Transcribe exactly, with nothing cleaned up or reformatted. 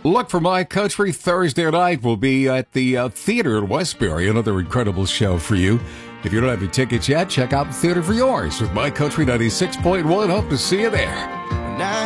Look for My Country Thursday night. We'll be at the uh, theater in Westbury. Another incredible show for you. If you don't have your tickets yet, check out the theater for yours with My Country ninety-six point one. Hope to see you there.